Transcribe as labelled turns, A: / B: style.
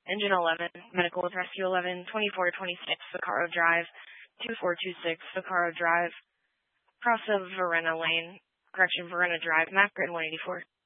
A: Engine 11, Medical with Rescue 11, 2426 Vaccaro Drive, 2426 Vaccaro Drive, cross of Verena Lane, Verena Drive, map grid 184.